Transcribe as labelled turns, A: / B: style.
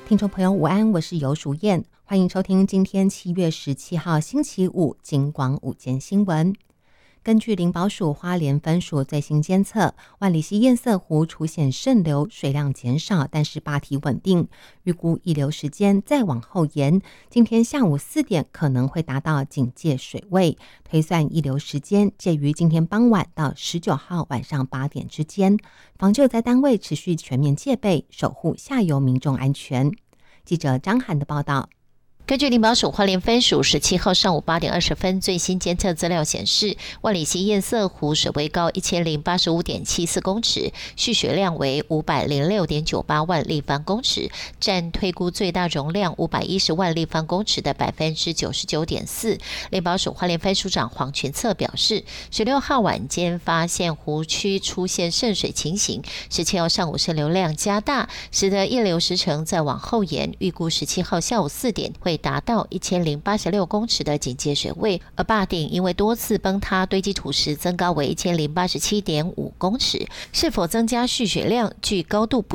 A: 听众朋友午安，我是游淑燕，欢迎收听今天7月17号星期五警广午间新闻。根据林保署花莲分署最新监测，万里溪堰塞湖出现渗流，水量减少，但是坝体稳定，预估溢流时间再往后延，今天下午4点可能会达到警戒水位，推算溢流时间介于今天傍晚到19号晚上8点之间，防救灾单位持续全面戒备，守护下游民众安全。记者张涵的报道。
B: 根据林保署花莲分署17号上午8点20分最新监测资料显示，万里溪堰塞湖水位高 1085.74 公尺，蓄水量为 506.98 万立方公尺，占推估最大容量510万立方公尺的 99.4%。林保署花莲分署长黄群策表示，16号晚间发现湖区出现渗水情形，17号上午渗流量加大，使得溢流时程再往后延，预估17号下午4点会达到1086公尺的警戒水位，而坝顶因为多次崩塌堆积土石增高为1087.5公尺，是否增加蓄水量具高度不